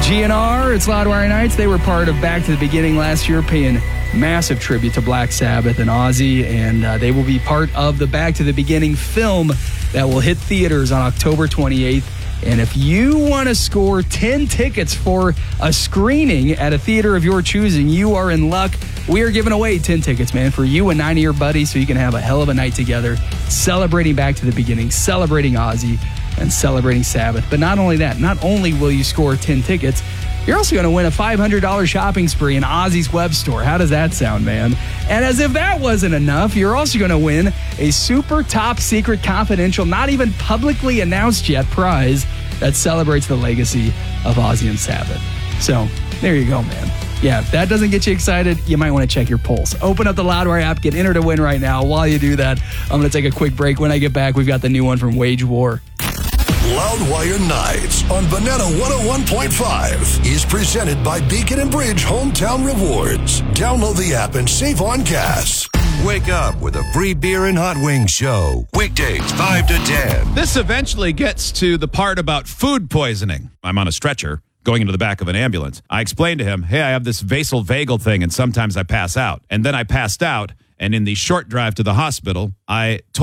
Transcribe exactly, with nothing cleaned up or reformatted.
G N R, it's Loudwire Nights. They were part of Back to the Beginning last year, paying massive tribute to Black Sabbath and Ozzy, and uh, they will be part of the Back to the Beginning film that will hit theaters on October twenty-eighth. And if you want to score ten tickets for a screening at a theater of your choosing, you are in luck. We are giving away ten tickets, man, for you and nine of your buddies so you can have a hell of a night together, celebrating Back to the Beginning, celebrating Ozzy, and celebrating Sabbath. But not only that, not only will you score ten tickets, you're also going to win a five hundred dollars shopping spree in Ozzy's web store. How does that sound, man? And as if that wasn't enough, you're also going to win a super top secret confidential, not even publicly announced yet prize that celebrates the legacy of Ozzy and Sabbath. So there you go, man. Yeah, if that doesn't get you excited, you might want to check your pulse. Open up the Loudwire app, get entered to win right now. While you do that, I'm going to take a quick break. When I get back, we've got the new one from Wage War. Loudwire Nights on Banana one oh one point five is presented by Beacon and Bridge Hometown Rewards. Download the app and save on gas. Wake up with a free beer and hot wings show. Weekdays five to ten. This eventually gets to the part about food poisoning. I'm on a stretcher going into the back of an ambulance. I explained to him, hey, I have this vasovagal thing and sometimes I pass out. And then I passed out. And in the short drive to the hospital, I told